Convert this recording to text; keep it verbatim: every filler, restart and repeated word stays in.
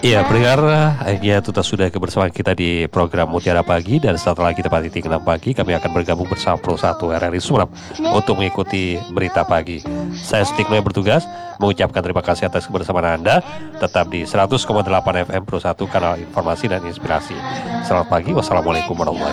Iya, pendengar, akhirnya tuntas sudah kebersamaan kita di program Mutiara Pagi. Dan setelah kita pada titik enam pagi, kami akan bergabung bersama Pro satu R R I Sumeneb untuk mengikuti berita pagi. Saya Sutikno yang bertugas mengucapkan terima kasih atas kebersamaan Anda. Tetap di seratus koma delapan F M Pro satu, kanal informasi dan inspirasi. Selamat pagi, wassalamualaikum warahmatullahi